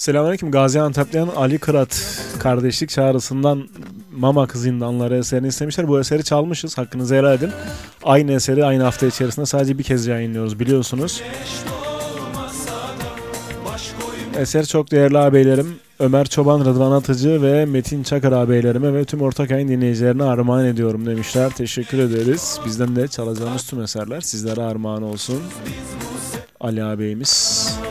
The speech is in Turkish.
Selamünaleyküm. Gaziantep'ten Ali Kırat kardeşlik çağrısından Mama Kızındanları eserini istemişler. Bu eseri çalmışız. Hakkınızı helal edin. Aynı eseri aynı hafta içerisinde sadece bir kez yayınlıyoruz biliyorsunuz. Eser çok değerli ağabeylerim Ömer Çoban, Rıdvan Atıcı ve Metin Çakır ağabeylerime ve tüm Ortakay'ın dinleyicilerine armağan ediyorum demişler. Teşekkür ederiz. Bizden de çalacağımız tüm eserler sizlere armağan olsun. Ali ağabeyimiz.